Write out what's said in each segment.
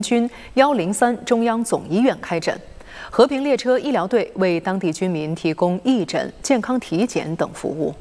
军103中央总医院开诊。和平列车医疗队为当地居民提供义诊、健康体检等服务。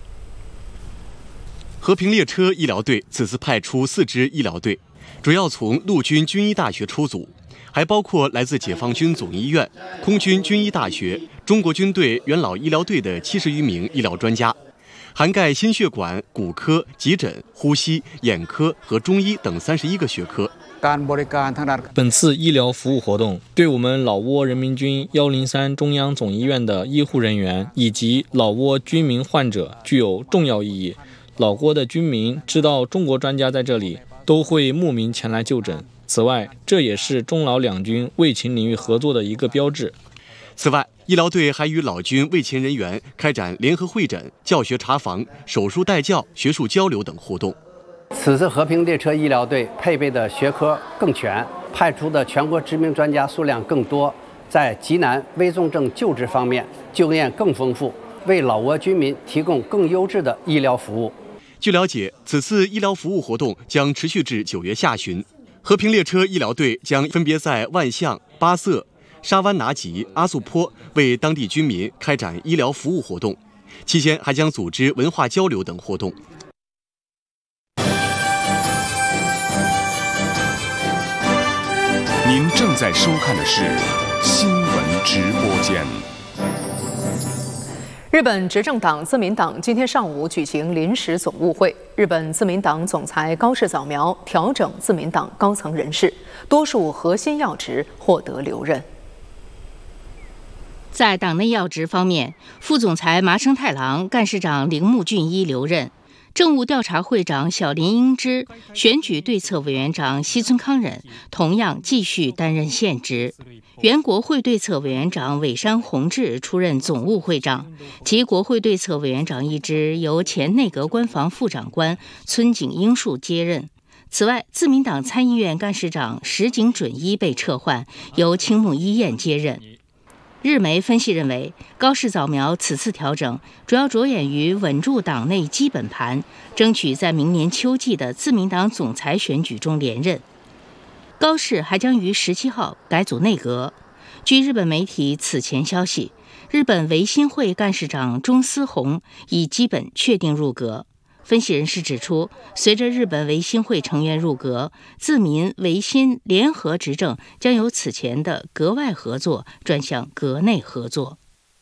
和平列车医疗队此次派出4支医疗队，主要从陆军军医大学出组，还包括来自解放军总医院、空军军医大学、中国军队元老医疗队的70余名医疗专家，涵盖心血管、骨科、急诊、呼吸、眼科和中医等31个学科。 本次医疗服务活动对我们老挝人民军103中央总医院的医护人员以及老挝居民患者具有重要意义。老挝的军民知道中国专家在这里，都会慕名前来就诊。此外，这也是中老两军卫勤领域合作的一个标志。 此外，医疗队还与老军卫勤人员开展联合会诊、教学查房、手术带教、学术交流等活动。 此次和平列车医疗队配备的学科更全，派出的全国知名专家数量更多，在急难危重症救治方面经验更丰富，为老挝居民提供更优质的医疗服务。 据了解，此次医疗服务活动将持续至9月下旬。和平列车医疗队将分别在万象、巴色、沙湾拿吉、阿素坡为当地居民开展医疗服务活动，期间还将组织文化交流等活动。 您正在收看的是新闻直播间。 日本执政党自民党今天上午举行临时总务会，日本自民党总裁高市早苗调整自民党高层人事，多数核心要职获得留任。 在党内要职方面，副总裁麻生太郎、干事长铃木俊一留任。政务调查会长小林英之、选举对策委员长西村康忍同样继续担任现职。原国会对策委员长尾山弘志出任总务会长，其国会对策委员长一职由前内阁官房副长官村井英树接任。此外，自民党参议院干事长石井准一被撤换，由青木一彦接任。日媒分析认为，高市早苗此次调整主要着眼于稳住党内基本盘，争取在明年秋季的自民党总裁选举中连任。高市还将于17号改组内阁。据日本媒体此前消息，日本维新会干事长中司宏已基本确定入阁。分析人士指出，随着日本维新会成员入阁，自民维新联合执政将由此前的阁外合作转向阁内合作。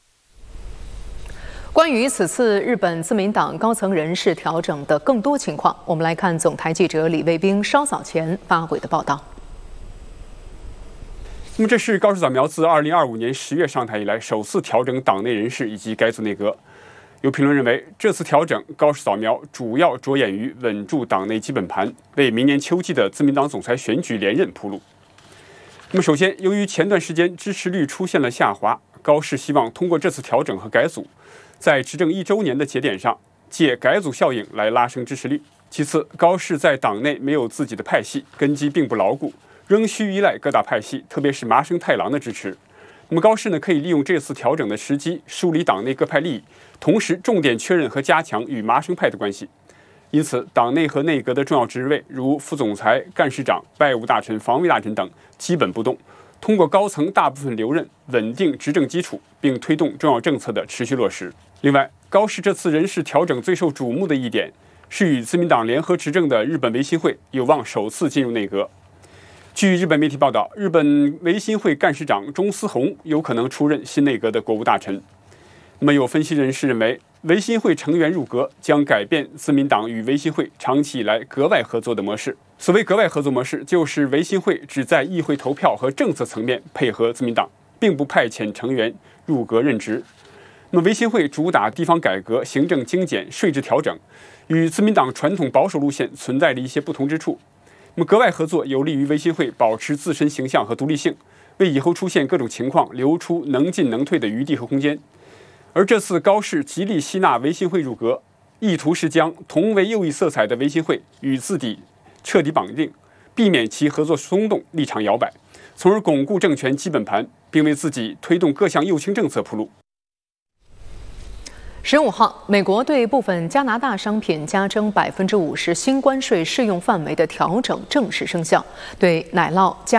关于此次日本自民党高层人事调整的更多情况，我们来看总台记者李卫兵稍早前发回的报道。 那么，这是高市早苗自2025年10月上台以来首次调整党内人事以及改组内阁。有评论认为，这次调整高市早苗主要着眼于稳住党内基本盘，为明年秋季的自民党总裁选举连任铺路。那么，首先，由于前段时间支持率出现了下滑，高市希望通过这次调整和改组，在执政1周年的节点上，借改组效应来拉升支持率。其次，高市在党内没有自己的派系，根基并不牢固，仍需依赖各大派系，特别是麻生太郎的支持。那么高市可以利用这次调整的时机，梳理党内各派利益，同时重点确认和加强与麻生派的关系。因此，党内和内阁的重要职位，如副总裁、干事长、外务大臣、防卫大臣等，基本不动。通过高层大部分留任，稳定执政基础，并推动重要政策的持续落实。另外，高市这次人事调整最受瞩目的一点，是与自民党联合执政的日本维新会有望首次进入内阁。据日本媒体报道，日本维新会干事长中司宏有可能出任新内阁的国务大臣。那么，有分析人士认为，维新会成员入阁将改变自民党与维新会长期以来阁外合作的模式。所谓阁外合作模式，就是维新会只在议会投票和政策层面配合自民党，并不派遣成员入阁任职。那么，维新会主打地方改革、行政精简、税制调整，与自民党传统保守路线存在着一些不同之处。那么，阁外合作有利于维新会保持自身形象和独立性，为以后出现各种情况留出能进能退的余地和空间。而这次高市极力吸纳维新会入阁，意图是将同为右翼色彩的维新会与自己彻底绑定，避免其合作松动、立场摇摆，从而巩固政权基本盘，并为自己推动各项右倾政策铺路。 15号，美国对部分加拿大商品加征50%新关税适用范围的调整正式生效，对奶酪、